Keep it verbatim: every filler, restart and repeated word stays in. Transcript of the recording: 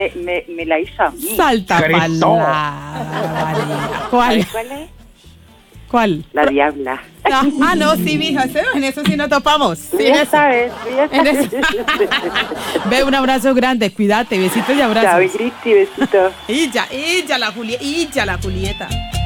me, me, me la hizo a mí. Salta pala. ¿Cuál? ¿Cuál es? ¿Cuál? La diabla. Ah, ah, no, sí, mija, en eso sí nos topamos. Sí, ya eso. sabes, ya sabes. Ve, un abrazo grande, cuídate, besitos y abrazos. Chao, Cristi, besitos. Y ya, y ya la Julieta, y ya la Julieta.